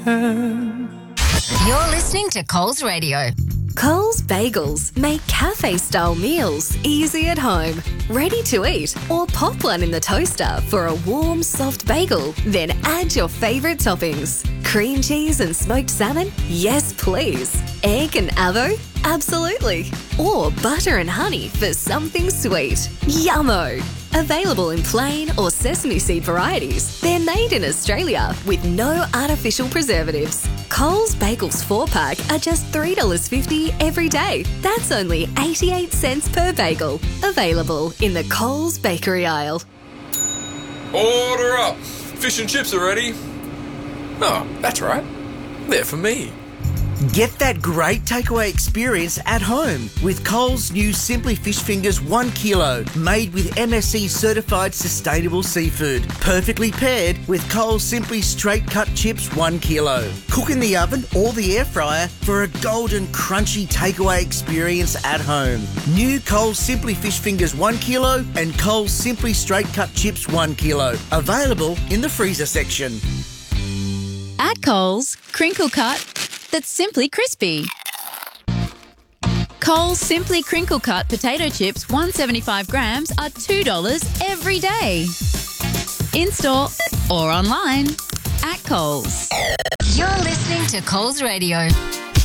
You're listening to Coles Radio. Coles Bagels make cafe-style meals easy at home. Ready to eat or pop one in the toaster for a warm, soft bagel. Then add your favourite toppings. Cream cheese and smoked salmon? Yes, please. Egg and avo? Absolutely. Or butter and honey for something sweet. Yummo! Available in plain or sesame seed varieties. They're made in Australia with no artificial preservatives. Coles Bagels 4-pack are just $3.50 every day. That's only 88 cents per bagel. Available in the Coles bakery aisle. Order up! Fish and chips are ready. Oh, that's right. They're for me. Get that great takeaway experience at home with Coles' new Simply Fish Fingers 1 kilo, made with MSC certified sustainable seafood. Perfectly paired with Coles Simply Straight Cut Chips 1 kilo. Cook in the oven or the air fryer for a golden crunchy takeaway experience at home. New Coles Simply Fish Fingers 1 kilo and Coles Simply Straight Cut Chips 1 kilo. Available in the freezer section. At Coles, crinkle cut that's simply crispy. Coles Simply Crinkle Cut potato chips 175 grams are $2 every day. In-store or online at Coles. You're listening to Coles Radio.